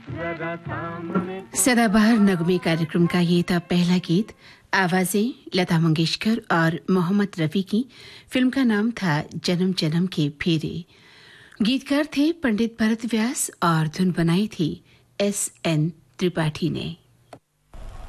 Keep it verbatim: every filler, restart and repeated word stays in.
सदाबहार नगमे कार्यक्रम का ये था पहला गीत। आवाजें लता मंगेशकर और मोहम्मद रफी की। फिल्म का नाम था जन्म जन्म के फेरे। गीतकार थे पंडित भरत व्यास और धुन बनाई थी एस एन त्रिपाठी ने।